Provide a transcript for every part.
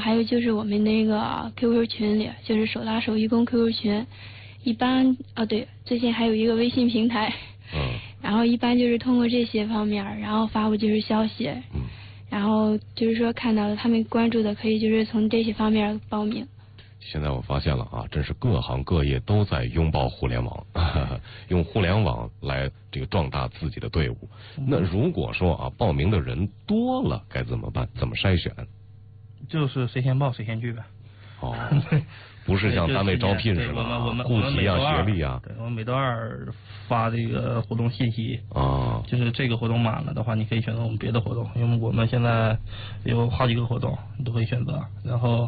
还有就是我们那个 QQ 群里，就是手拉手义工 QQ 群，一般对，最近还有一个微信平台，然后一般就是通过这些方面，然后发布就是消息，然后就是说看到他们关注的可以就是从这些方面报名。 现在我发现了啊，真是各行各业都在拥抱互联网，用互联网来这个壮大自己的队伍。那如果说啊，报名的人多了该怎么办？怎么筛选？ 就是谁先报谁先去呗。 不是像单位招聘似的， 我们户籍啊、学历啊。 对，我们每周二发这个活动信息就是这个活动满了的话，你可以选择我们别的活动，因为我们现在有好几个活动，你都可以选择。然后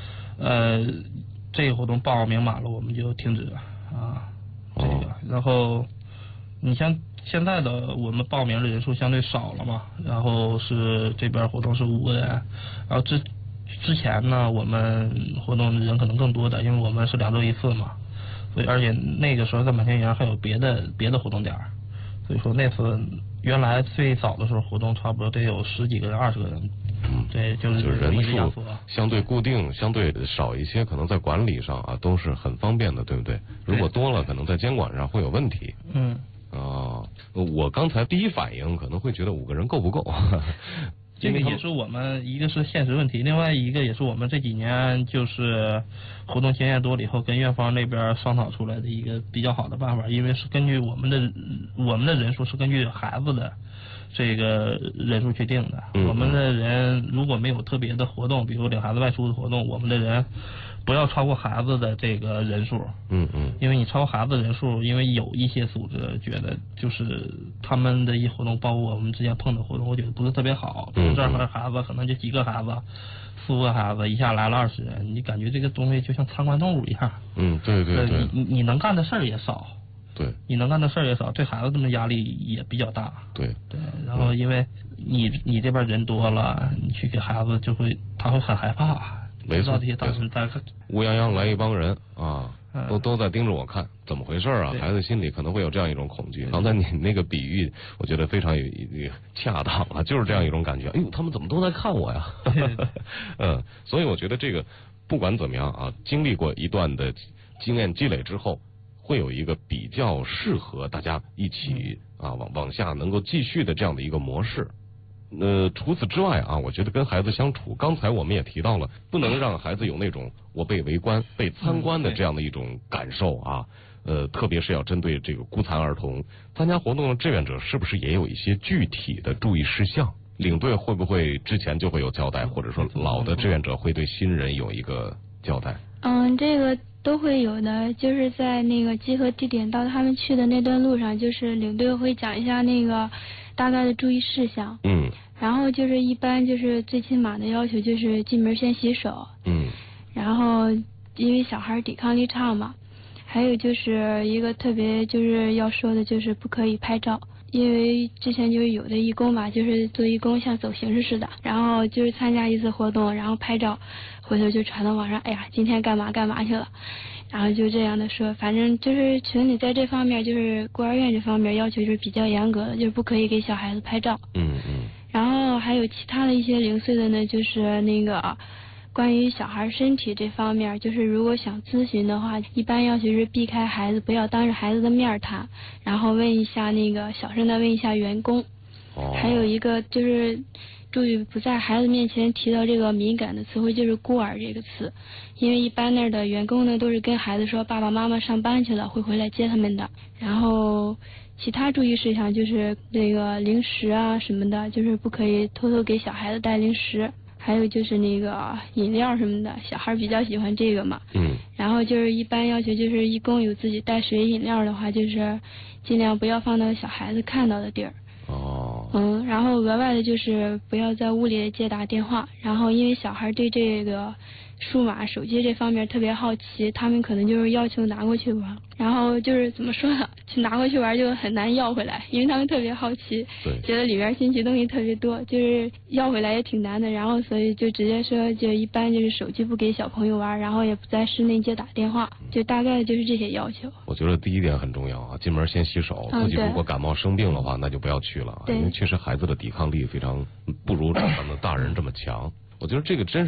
这个活动报名满了我们就停止这个。然后你像现在的我们报名的人数相对少了嘛，然后是这边活动是5个人，然后之前呢我们活动人可能更多的，因为我们是2周一次嘛，所以而且那个时候在满天园还有别的活动点，所以说那次原来最早的时候活动差不多得有10几个人20个人。对，就是人数相对固定，相对少一些，可能在管理上啊都是很方便的，对不对？如果多了，可能在监管上会有问题。我刚才第一反应可能会觉得5个人够不够？ 这个也是我们一个是现实问题，另外一个也是我们这几年就是活动经验多了以后，跟院方那边商讨出来的一个比较好的办法，因为是根据我们的人数是根据孩子的这个人数去定的。我们的人如果没有特别的活动，比如领孩子外出的活动，我们的人不要超过孩子的这个人数。因为你超过孩子的人数，因为有一些组织觉得就是他们的一活动，包括我们之间碰的活动，我觉得不是特别好。这儿孩子可能就几个孩子，4、5个孩子，一下来了20人，你感觉这个东西就像参观动物一样。 对。 你能干的事儿也少。 对， 你能干的事儿也少，对孩子们的压力也比较大。 对， 然后因为你这边人多了，你去给孩子他会很害怕。 没错， 这些当时乌泱泱来一帮人啊，都在盯着我看，怎么回事啊？孩子心里可能会有这样一种恐惧。刚才你那个比喻，我觉得非常恰当啊，就是这样一种感觉。哎呦，他们怎么都在看我呀？所以我觉得这个不管怎么样啊，经历过一段的经验积累之后，会有一个比较适合大家一起往下能够继续的这样的一个模式。除此之外啊，我觉得跟孩子相处，刚才我们也提到了，不能让孩子有那种我被围观、被参观的这样的一种感受啊。特别是要针对这个孤残儿童，参加活动的志愿者是不是也有一些具体的注意事项？领队会不会之前就会有交代，或者说老的志愿者会对新人有一个交代？ 这个都会有的，就是在那个集合地点到他们去的那段路上，就是领队会讲一下那个大概的注意事项。然后就是一般就是最起码的要求就是进门先洗手。然后因为小孩抵抗力差嘛，还有就是一个特别就是要说的就是不可以拍照。因为之前就是有的义工嘛，就是做义工像走形式似的，然后就是参加一次活动，然后拍照，回头就传到网上，哎呀，今天干嘛干嘛去了，然后就这样的说，反正就是群里在这方面，就是孤儿院这方面要求就是比较严格的，就是不可以给小孩子拍照。然后还有其他的一些零碎的呢，就是那个关于小孩身体这方面，就是如果想咨询的话，一般要求是避开孩子，不要当着孩子的面谈，然后问一下那个小声的问一下员工。还有一个就是注意不在孩子面前提到这个敏感的词汇，就是孤儿这个词，因为一般那儿的员工呢都是跟孩子说爸爸妈妈上班去了，会回来接他们的。然后其他注意事项就是那个零食啊什么的，就是不可以偷偷给小孩子带零食。还有就是那个饮料什么的，小孩比较喜欢这个嘛。然后就是一般要求就是义工有自己带水饮料的话，就是尽量不要放到小孩子看到的地儿。然后额外的就是不要在屋里接打电话，然后因为小孩对这个数码手机这方面特别好奇，他们可能就是要求拿过去玩，然后就是怎么说呢，去拿过去玩就很难要回来，因为他们特别好奇，觉得里边新奇东西特别多，就是要回来也挺难的，然后所以就直接说就一般就是手机不给小朋友玩，然后也不在室内接打电话，就大概就是这些要求。 我觉得第一点很重要啊，进门先洗手，自己如果感冒生病的话，那就不要去了，因为确实孩子的抵抗力非常不如咱们大人这么强。我觉得这个真